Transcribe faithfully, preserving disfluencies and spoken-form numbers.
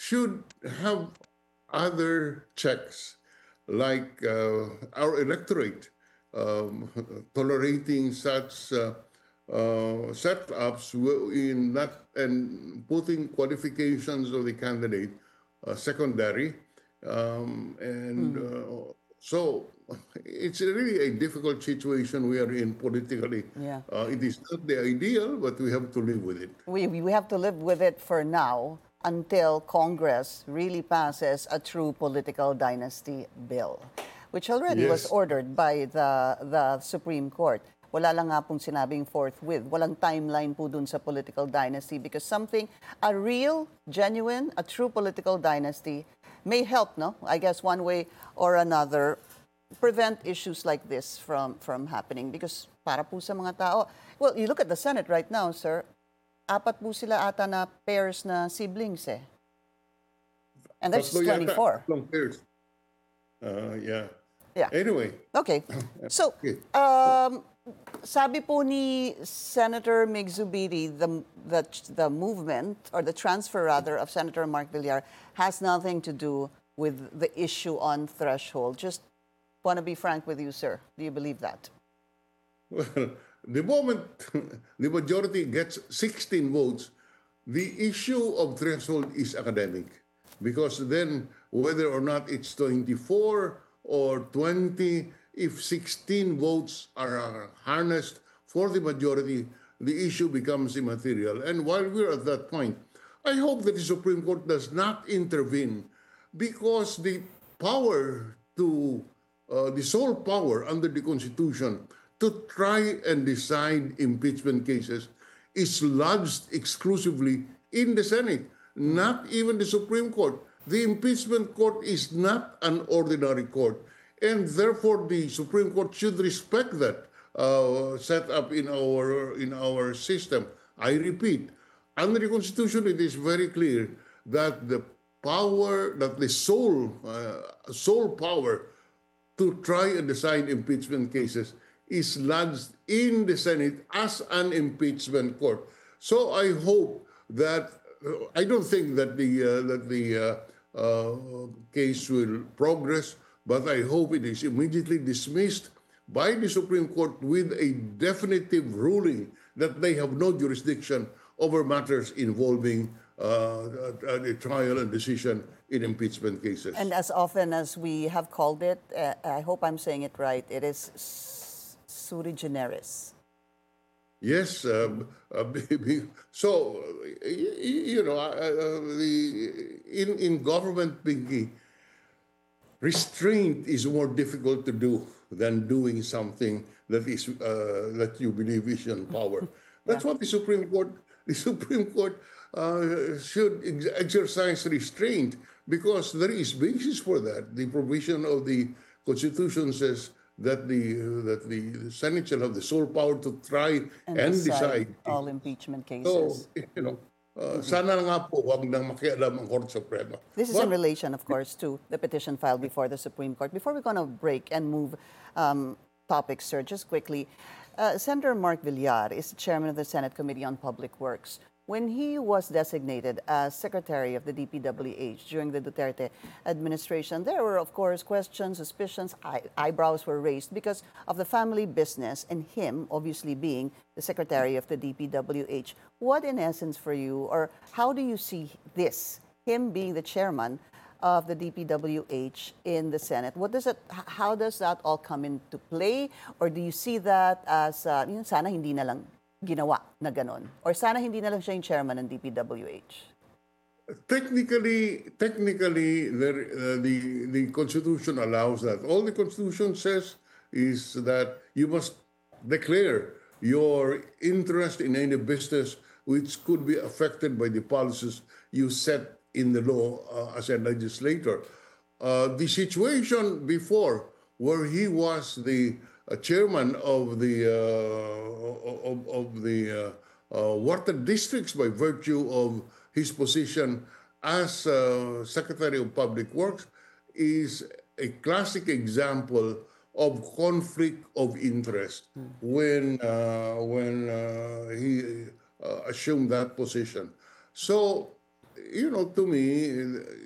should have other checks, like uh, our electorate um, tolerating such uh, uh, setups in not and putting qualifications of the candidate uh, secondary, um, and Mm. uh, so it's really a difficult situation we are in politically. Yeah. Uh, it is not the ideal, but we have to live with it. we, we have to live with it for now until Congress really passes a true political dynasty bill, which already was Yes. ordered by the, the Supreme Court. Wala lang nga pong sinabing forthwith. Walang timeline po dun sa political dynasty because something, a real, genuine, a true political dynasty may help, no? I guess one way or another, prevent issues like this from, from happening because para po sa mga tao, well, you look at the Senate right now, sir, apat po sila ata na pairs na siblings eh. And there's Tatlo yata, twenty-four. tatlong pairs. Uh, yeah. Yeah. Anyway, Okay. So, okay. um, sabi po ni Senator Mig Zubiri, the, the, the movement, or the transfer rather, of Senator Mark Villar has nothing to do with the issue on threshold. Just want to be frank with you, sir. Do you believe that? Well, the moment the majority gets sixteen votes, the issue of threshold is academic. Because then, whether or not it's twenty-four or twenty, if sixteen votes are uh, harnessed for the majority, the issue becomes immaterial. And while we're at that point, I hope that the Supreme Court does not intervene because the power to, uh, the sole power under the Constitution to try and decide impeachment cases is lodged exclusively in the Senate, not even the Supreme Court. The impeachment court is not an ordinary court, and therefore the Supreme Court should respect that uh, set up in our in our system. I repeat, under the Constitution, it is very clear that the power, that the sole uh, sole power to try and decide impeachment cases is lodged in the Senate as an impeachment court. So I hope that uh, I don't think that the uh, that the uh, uh, case will progress, but I hope it is immediately dismissed by the Supreme Court with a definitive ruling that they have no jurisdiction over matters involving uh, a, a trial and decision in impeachment cases. And as often as we have called it, uh, I hope I'm saying it right, it is s- sui generis. Yes, um, uh, so you know uh, uh, the in in government thinking, restraint is more difficult to do than doing something that is uh, that you believe is in power. Yeah. That's what the Supreme Court the Supreme Court uh, should ex- exercise restraint because there is basis for that. The provision of the Constitution says that the uh, that the Senate shall have the sole power to try And and decide decide all cases. impeachment So, cases. you know, uh, sana nga po wag nang makialam ang Korte Suprema. This is in But relation, of course, to the petition filed before the Supreme Court. Before we're going to break and move um, topics, sir, just quickly, uh, Senator Mark Villar is the chairman of the Senate Committee on Public Works. When he was designated as Secretary of the D P W H during the Duterte administration, there were, of course, questions, suspicions, eye- eyebrows were raised because of the family business and him, obviously, being the Secretary of the D P W H. What, in essence, for you, or how do you see this, him being the chairman of the D P W H in the Senate? What does it, h- how does that all come into play? Or do you see that as, uh, yun, sana hindi na lang ginawa na ganon? Or sana hindi na lang siya yung chairman ng D P W H? technically, technically, there, uh, the the Constitution allows that. All the Constitution says is that you must declare your interest in any business which could be affected by the policies you set in the law uh, as a legislator. Uh, the situation before, where he was the uh, chairman of the uh, of, of the uh, uh, water districts by virtue of his position as uh, Secretary of Public Works, is a classic example of conflict of interest when uh, when uh, he uh, assumed that position. So you know, to me,